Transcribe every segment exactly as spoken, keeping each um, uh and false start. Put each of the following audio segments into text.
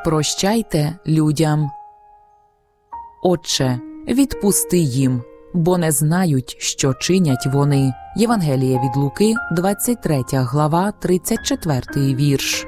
Прощайте людям. Отче, відпусти їм, бо не знають, що чинять вони. Євангеліє від Луки, двадцять третя глава, тридцять четвертий вірш.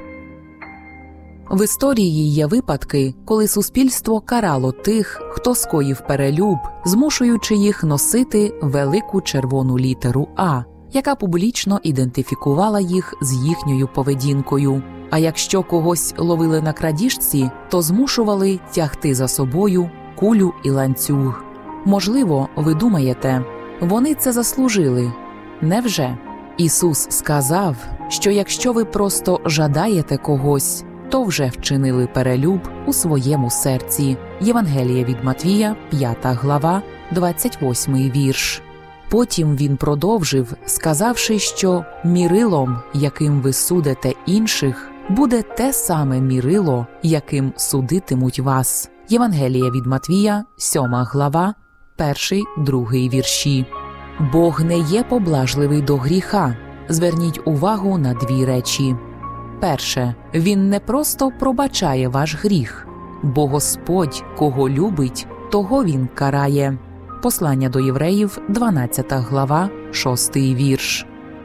В історії є випадки, коли суспільство карало тих, хто скоїв перелюб, змушуючи їх носити велику червону літеру «А», яка публічно ідентифікувала їх з їхньою поведінкою. А якщо когось ловили на крадіжці, то змушували тягти за собою кулю і ланцюг. Можливо, ви думаєте, вони це заслужили. Невже? Ісус сказав, що якщо ви просто жадаєте когось, то вже вчинили перелюб у своєму серці. Євангеліє від Матвія, п'ята глава, двадцять восьмий вірш. Потім він продовжив, сказавши, що мірилом, яким ви судите інших, буде те саме мірило, яким судитимуть вас. Євангеліє від Матвія, сьома глава, перший, другий вірші. Бог не є поблажливий до гріха. Зверніть увагу на дві речі. Перше, він не просто пробачає ваш гріх, бо Господь, кого любить, того він карає. Послання до євреїв, дванадцята глава, шостий вірш.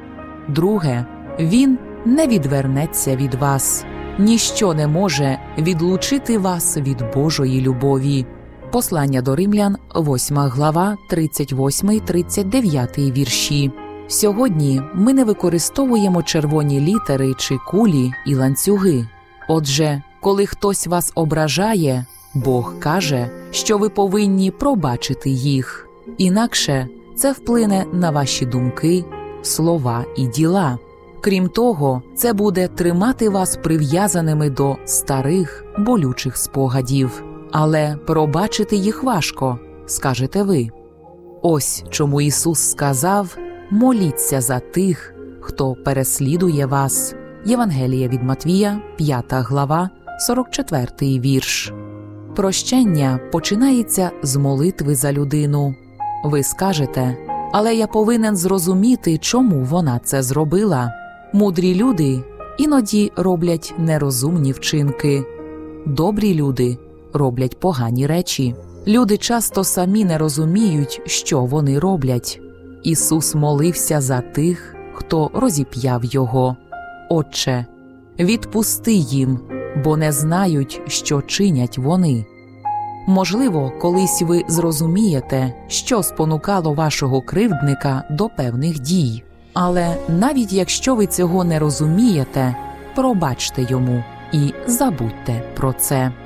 Друге, він не відвернеться від вас. Ніщо не може відлучити вас від Божої любові. Послання до римлян, восьма глава, тридцять восьмий - тридцять дев'ятий вірші. Сьогодні ми не використовуємо червоні літери чи кулі і ланцюги. Отже, коли хтось вас ображає, Бог каже, що ви повинні пробачити їх. Інакше це вплине на ваші думки, слова і діла. Крім того, це буде тримати вас прив'язаними до старих, болючих спогадів. Але пробачити їх важко, скажете ви. Ось чому Ісус сказав: моліться за тих, хто переслідує вас. Євангеліє від Матвія, п'ята глава, сорок четвертий вірш. Прощення починається з молитви за людину. Ви скажете: але я повинен зрозуміти, чому вона це зробила. Мудрі люди іноді роблять нерозумні вчинки. Добрі люди роблять погані речі. Люди часто самі не розуміють, що вони роблять. Ісус молився за тих, хто розіп'яв його. Отче, відпусти їм, бо не знають, що чинять вони. Можливо, колись ви зрозумієте, що спонукало вашого кривдника до певних дій. Але навіть якщо ви цього не розумієте, пробачте йому і забудьте про це.